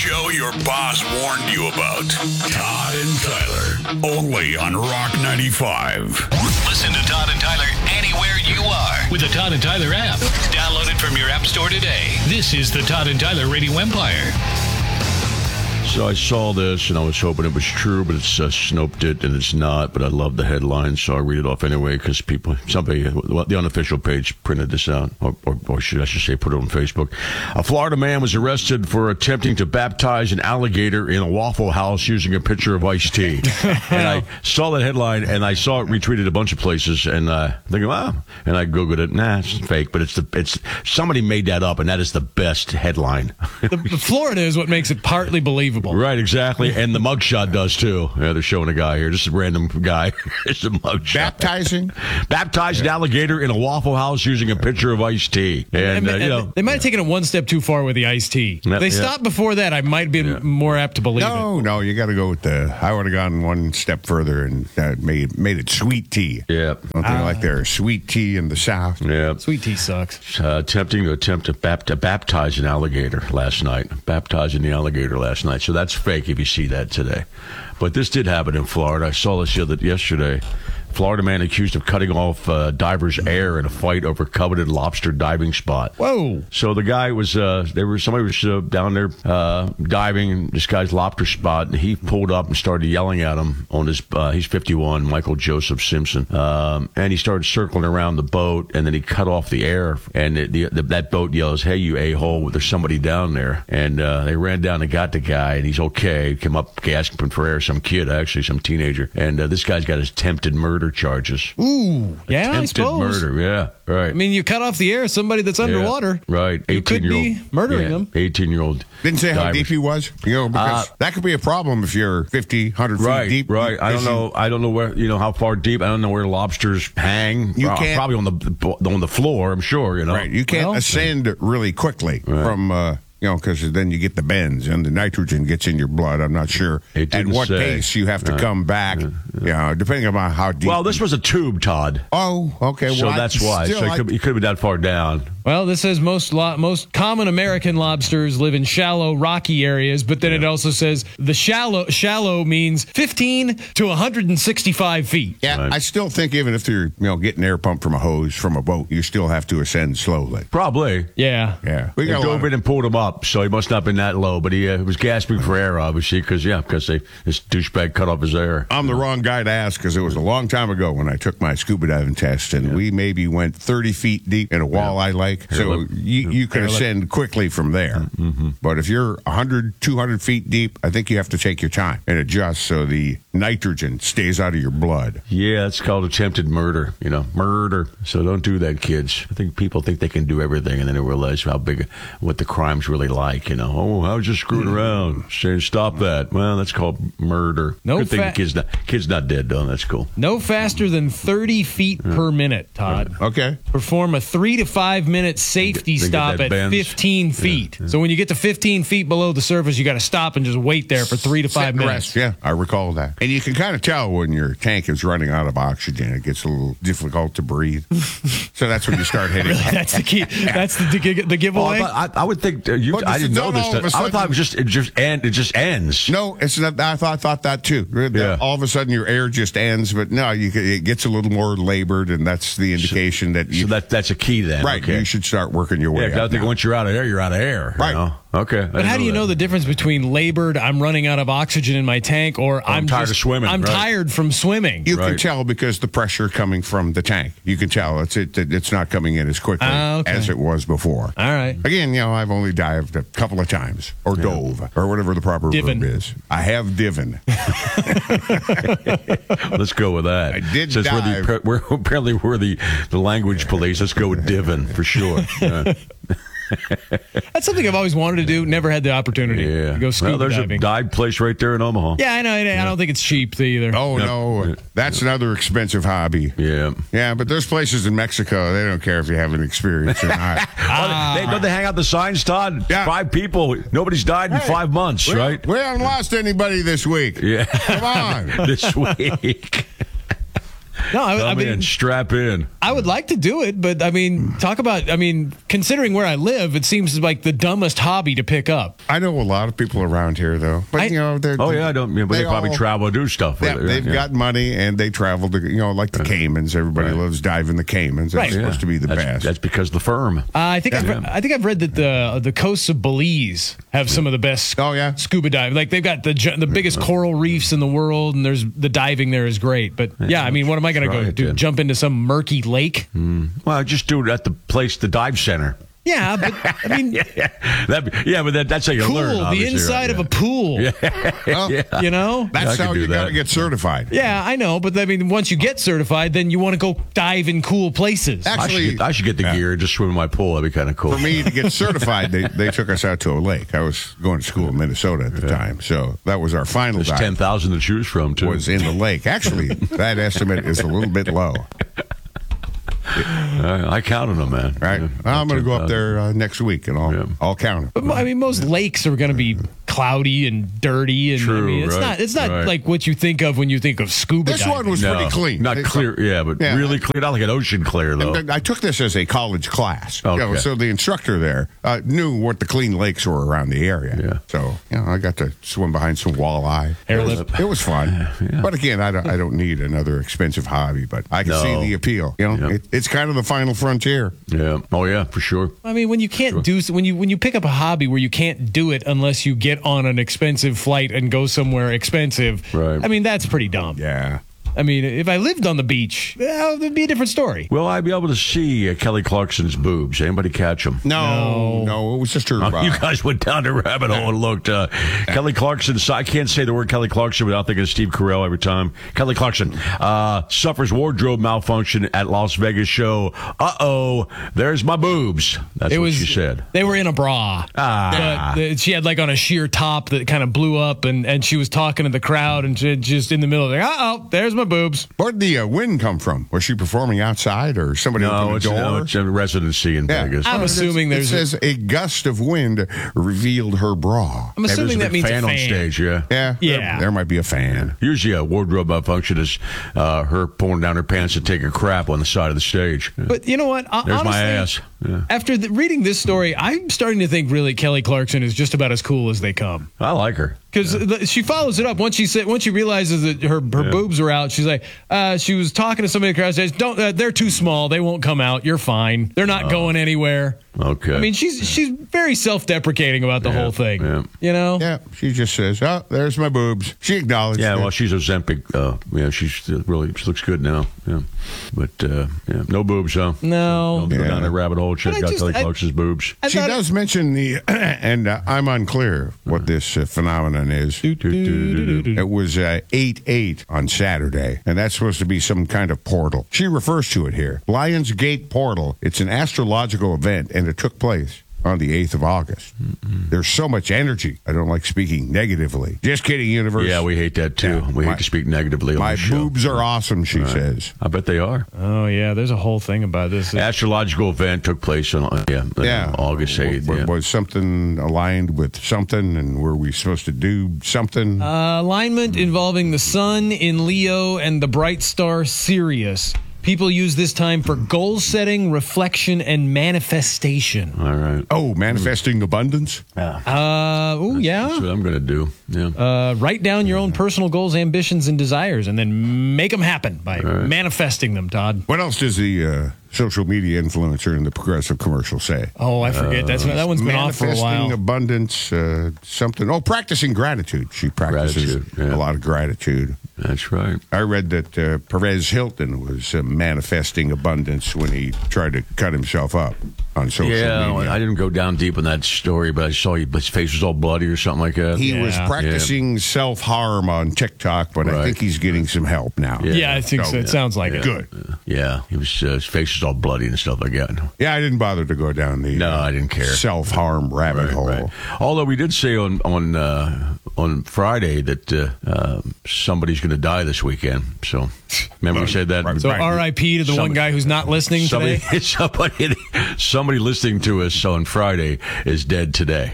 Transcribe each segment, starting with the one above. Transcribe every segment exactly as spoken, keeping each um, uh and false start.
show your boss warned you about. Todd and Tyler, only on Rock ninety-five. Listen to Todd and Tyler anywhere you are with the Todd and Tyler app. Download it from your app store today. This is the Todd and Tyler Radio Empire. So I saw this, and I was hoping it was true, but it's uh, Snoped it, and it's not. But I love the headline, so I read it off anyway, because people, somebody, the unofficial page printed this out, or, or, or should I should say put it on Facebook. A Florida man was arrested for attempting to baptize an alligator in a Waffle House using a pitcher of iced tea. And I saw that headline, and I saw it retweeted a bunch of places, and uh, thinking, wow. And I Googled it. Nah, it's fake, but it's the it's somebody made that up, and that is the best headline. the, the Florida is what makes it partly believable. Right, exactly. And the mugshot does, too. Yeah, they're showing a guy here. Just a random guy. It's a mugshot. Baptizing? Baptized yeah. an alligator in a Waffle House using a pitcher of iced tea. And, and, uh, and you know, they might have taken it one step too far with the iced tea. Yeah, they yeah. stopped before that, I might have been Yeah. more apt to believe No, it. no, you got to go with the. I would have gone one step further and uh, made made it sweet tea. Yeah. Something uh, like there's sweet tea in the South. Yeah. Sweet tea sucks. Uh, attempting to attempt to, bap- to baptize an alligator last night. Baptizing the alligator last night. So that's fake if you see that today. But this did happen in Florida. I saw this the other, yesterday. Florida man accused of cutting off uh, diver's air in a fight over coveted lobster diving spot. Whoa! So the guy was, uh, there was somebody was uh, down there uh, diving in this guy's lobster spot, and he pulled up and started yelling at him on his. Uh, he's fifty-one, Michael Joseph Simpson, um, and he started circling around the boat, and then he cut off the air, and it, the, the, that boat yells, "Hey, you a-hole! There's somebody down there!" And uh, they ran down and got the guy, and he's okay. He came up gasping for air, some kid actually, some teenager, and uh, this guy's got his attempted murder charges. Ooh, yeah, attempted I suppose. murder, yeah, right. I mean, you cut off the air, somebody that's underwater. Yeah, right, You could be murdering yeah, them. eighteen-year-old. Didn't say how divers. deep he was. You know, because Uh, that could be a problem if you're fifty, one hundred feet Right, deep. right. I don't know. I don't know where. You know how far deep. I don't know where lobsters hang. You Uh, can't- probably on the on the floor. I'm sure. You know. Right. You can't Well, ascend really quickly from, uh, you know, because then you get the bends and the nitrogen gets in your blood. I'm not sure It at didn't what say. pace you have to Right. come back, you know, depending on how deep. Well, this was a tube, Todd. Oh, okay. So well, that's I, why. Still, So he I- could, he could have been that far down. Well, this says most lo- most common American lobsters live in shallow, rocky areas, but then it also says the shallow shallow means fifteen to one hundred sixty-five feet. yeah, Right. I still think even if you're, you know, getting air pumped from a hose from a boat, you still have to ascend slowly. Probably. Yeah. Yeah. We They got a lot drove of- in and pulled him up, so he must not have been that low. But he uh, was gasping for air, obviously, because yeah, because they this douchebag cut off his air. I'm the wrong guy to ask because it was a long time ago when I took my scuba diving test, and we maybe went thirty feet deep in a walleye lake. So Hairlip. you, you can ascend quickly from there. Mm-hmm. But if you're one hundred, two hundred feet deep, I think you have to take your time and adjust so the nitrogen stays out of your blood. Yeah, it's called attempted murder. You know, murder. So don't do that, kids. I think people think they can do everything, and then they realize how big, what the crime's really like. You know, oh, I was just screwing around. Saying stop that. Well, that's called murder. No Good thing fa- the kid's not kid's not dead though. That's cool. No faster than thirty feet per minute, Todd. Okay. Perform a three to five minute safety They get stop that at bends. fifteen feet. So when you get to fifteen feet below the surface, you got to stop and just wait there for three to Sit five and minutes. rest. Yeah, I recall that. And you can kind of tell when your tank is running out of oxygen. It gets a little difficult to breathe. So that's when you start hitting. That's the key. That's the, the, the Oh, giveaway. I, I, I would think uh, you. But I it's didn't know done this. all of a I sudden. thought it was just it just end. It just ends. No, it's not. I thought, I thought that too. Yeah. All of a sudden, your air just ends. But no, you, it gets a little more labored, and that's the indication that you. So that that's a key then. right, Okay. you should start working your way. Yeah, 'cause I up think now. once you're out of air, you're out of air. you Right. know? Okay. But how do you know the difference between labored, I'm running out of oxygen in my tank, or I'm, I'm tired just, of swimming, I'm right. tired from swimming? You can Right. tell because the pressure coming from the tank. You can tell it's it, it's not coming in as quickly Ah, okay. as it was before. All right. Again, you know, I've only dived a couple of times, or dove, or whatever the proper Divin. verb is. I have divin. Let's go with that. I did Since we're, the, dive. we're apparently we're the, the language police. Let's go with divin for sure. Yeah. That's something I've always wanted to do. Never had the opportunity Yeah. to go scuba well, there's diving. a dive place right there in Omaha. yeah, I know. I don't think it's cheap either. Oh, no. That's another expensive hobby. Yeah. Yeah, but there's places in Mexico, they don't care if you have an experience or not. Oh, they, don't they hang out the signs, Todd? Yeah. Five people. Nobody's died in Hey, five months, we, right? We haven't lost anybody this week. Yeah. Come on. This week. No, I, I Come in, mean, strap in. I would like to do it, but I mean, talk about, I mean, considering where I live, it seems like the dumbest hobby to pick up. I know a lot of people around here, though. But, I- you know, they're. Oh, yeah, I don't, yeah, but they, they probably all- travel and do stuff with Yeah, it. they've yeah. got money and they travel to, you know, like the Caymans. Everybody Right. loves diving the Caymans. That's Right. supposed to be the that's, best. That's because the firm. Uh, I think I've, Yeah. I think I've read that the the coasts of Belize have some of the best Oh, yeah? scuba diving. Like they've got the ju- the biggest coral reefs in the world, and there's the diving there is great. But yeah, I mean, what am I going to try go it do? then. Jump into some murky lake? Well, just do it at the place, the dive center. Yeah, but I mean, yeah, that, yeah, but that, that's how you cool. learn. The obviously, inside right? of a pool. Well, You know. That's I could how do you got to that. get certified. Yeah, I know, but I mean, once you get certified, then you want to go dive in cool places. I should, Actually, get, I should get the yeah. gear and just swim in my pool. That'd be kind of cool. For me to get certified, they, they took us out to a lake. I was going to school in Minnesota at the time, so that was our final There's dive. ten thousand to choose from, too. Was in the lake. Actually, that estimate is a little bit low. I, I counted them, man. Right? Yeah, I'm going to go up ten thousand. there uh, next week and I'll Yeah. I'll count it. But mo- I mean, most lakes are going to be cloudy and dirty, and I True, mean, it's right, not it's not right. like what you think of when you think of scuba This diving. one was No, pretty clean. Not They- clear, yeah, but Yeah. really clear. Not like an ocean clear, though. I took this as a college class. You know, Okay. so the instructor there uh, knew what the clean lakes were around the area. Yeah. So, you know, I got to swim behind some walleye. Hair it, was, lip. it was fun. Yeah. But again, I don't, I don't need another expensive hobby, but I can No. see the appeal. You know, Yeah. it, it's kind of the final frontier. Yeah. Oh, yeah, for sure. I mean, when you can't do when you when you pick up a hobby where you can't do it unless you get on an expensive flight and go somewhere expensive. Right. I mean, that's pretty dumb. Yeah. I mean, if I lived on the beach, well, it'd be a different story. Will I be able to see uh, Kelly Clarkson's boobs? Anybody catch them? No, no, it was just her. uh, You guys went down the rabbit hole and looked. Uh, Kelly Clarkson, so I can't say the word Kelly Clarkson without thinking of Steve Carell every time. Kelly Clarkson uh, suffers wardrobe malfunction at Las Vegas show. Uh-oh, there's my boobs. That's It what was. she said. They were in a bra. Ah. But the, she had like on a sheer top that kind of blew up, and, and she was talking to the crowd, and she, just in the middle of there. Uh oh, there's my boobs. Where'd the uh, wind come from? Was she performing outside or somebody No, opened it's, the door? no, it's a residency in Yeah. Vegas. I'm Oh, assuming it there's a- says a gust of wind revealed her bra. I'm Maybe assuming there's that a big means fan a on fan. stage, yeah. Yeah, Yeah. There, there might be a fan. Usually a wardrobe malfunction is uh, her pulling down her pants to take a crap on the side of the stage. But you know what? Ho- There's my honestly, ass. Yeah. After the, reading this story, I'm starting to think really Kelly Clarkson is just about as cool as they come. I like her. Because she follows it up once she said once she realizes that her her Yeah. boobs were out. She's like, uh, she was talking to somebody in the crowd. Says, "Don't, uh, they're too small. They won't come out. You're fine. They're not going anywhere." Okay. I mean, she's she's very self-deprecating about the Yeah, whole thing. yeah. You know? Yeah, she just says, "Oh, there's my boobs." She acknowledged. Yeah, it. well, she's Ozempic. Uh, yeah, she's uh, really she looks good now. Yeah, but uh, yeah, no boobs, huh? No. Don't go Yeah. down that rabbit hole. Check But I out just- Kelly I- Clarkson's boobs. I she thought- does mention the, and uh, I'm unclear what this uh, phenomenon is. It was uh, eight eight on Saturday, and that's supposed to be some kind of portal. She refers to it here. Lions Gate Portal. It's an astrological event, and it took place on the eighth of August. Mm-mm. There's so much energy. I don't like speaking negatively. Just kidding, universe. Yeah, we hate that too. Yeah, we my- hate to speak negatively on My the show. boobs are awesome, she says. I bet they are. Oh yeah, there's a whole thing about this. Astrological event took place on uh, yeah, uh, Yeah. August eighth. Was, Yeah. was something aligned with something, and were we supposed to do something? Uh, alignment involving the sun in Leo and the bright star Sirius. People use this time for goal setting, reflection, and manifestation. All right. oh, manifesting abundance? Uh, oh yeah. That's what I'm going to do. Yeah. Uh, write down your own personal goals, ambitions, and desires, and then make them happen by manifesting them, Todd. What else does the uh, social media influencer in the progressive commercial say? Oh, I forget. That's that one's been off for a Manifesting while. abundance, uh, something. Oh, practicing gratitude. She practices Gratitude, yeah. a lot of gratitude. That's right. I read that uh, Perez Hilton was uh, manifesting abundance when he tried to cut himself up on social Yeah, media. I didn't go down deep in that story, but I saw he, his face was all bloody or something like that. He was Yeah. practicing self-harm on TikTok, but I Right. think he's getting some help now. Yeah. Yeah, I think so. It sounds like it. Good. Yeah, he was. Uh, his face was all bloody and stuff like that. Yeah, I didn't bother to go down the No, uh, I didn't care. self-harm rabbit Right, hole. right. Although we did say on on uh, on Friday that uh, uh, somebody's going to die this weekend. So remember we said that. Right. So R I P to the one Somebody- guy who's not listening Somebody, today. somebody, somebody listening to us on Friday is dead today.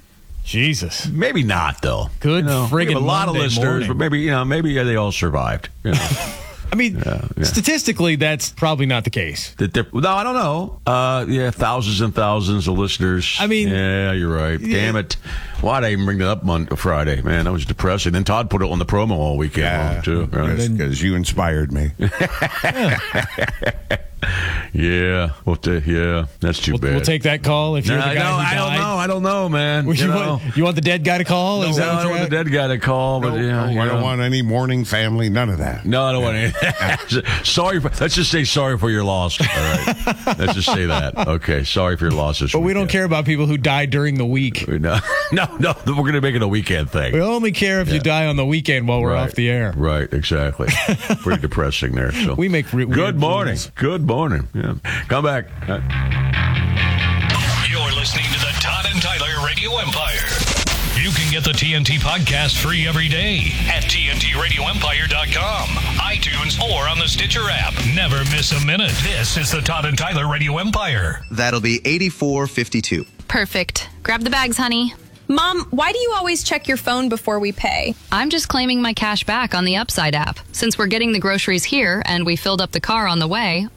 Jesus. Maybe not though. Good You know, we friggin' have a lot Monday of listeners, morning. but maybe you know, maybe they all survived. You know. mean, Yeah, yeah. statistically, that's probably not the case. That they're- No, I don't know. Uh, yeah, thousands and thousands of listeners. I mean- yeah, you're right. Yeah. Damn it. Why'd I even bring that up Monday, Friday? Man, that was depressing. Then Todd put it on the promo all weekend long, too. Right? Because you inspired me. Yeah, well, t- yeah, that's too We'll, bad. we'll take that call if you're No, the I, guy don't, who I died. don't know. I don't know, man. Would you you, know? want, you want the dead guy to call? Is No, that I what don't you're want the at? dead guy to call, but No, yeah, no, you I don't know. want any mourning family, none of that. No, I don't want any. Sorry, for, let's just say sorry for your loss. All right, let's just say that. Okay, sorry for your losses. But we don't care about people who die during the week. No, no, no. We're going to make it a weekend thing. We only care if you die on the weekend while we're Right. off the air. Right, exactly. Pretty depressing there. So We make re- good weird morning. rules. Good morning. Yeah, come back. Uh, You're listening to the Todd and Tyler Radio Empire. You can get the T N T podcast free every day at T N T radio empire dot com, iTunes, or on the Stitcher app. Never miss a minute. This is the Todd and Tyler Radio Empire. That'll be eighty-four fifty-two. Perfect. Grab the bags, honey. Mom, why do you always check your phone before we pay? I'm just claiming my cash back on the Upside app. Since we're getting the groceries here and we filled up the car on the way,